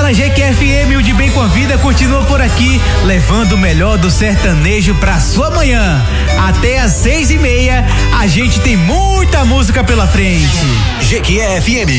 na GQFM, o De Bem com a Vida continua por aqui, levando o melhor do sertanejo pra sua manhã. Até às 6:30, a gente tem muita música pela frente. GQFM.